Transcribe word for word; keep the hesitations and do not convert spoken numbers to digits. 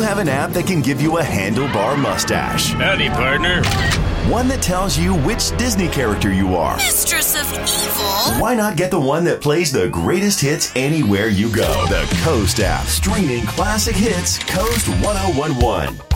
have an app that can give you a handlebar mustache. Howdy, partner. One that tells you which Disney character you are. Mistress of Evil. Why not get the one that plays the greatest hits anywhere you go? The Coast app, streaming classic hits, Coast ten eleven.